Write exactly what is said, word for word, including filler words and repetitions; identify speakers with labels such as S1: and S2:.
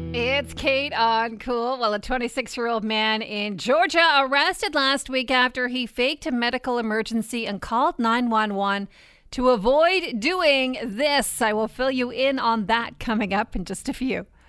S1: It's Kate on Cool. Well, a twenty-six-year-old man in Georgia arrested last week after he faked a medical emergency and called nine one one to avoid doing this. I will fill you in on that coming up in just a few.